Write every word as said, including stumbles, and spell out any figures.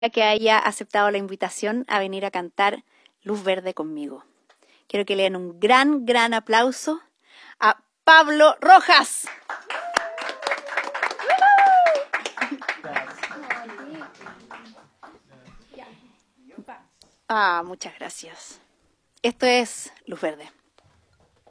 que haya aceptado la invitación a venir a cantar Luz Verde conmigo. Quiero que le den un gran, gran aplauso a Pablo Rojas. Ah, muchas gracias. Esto es Luz Verde.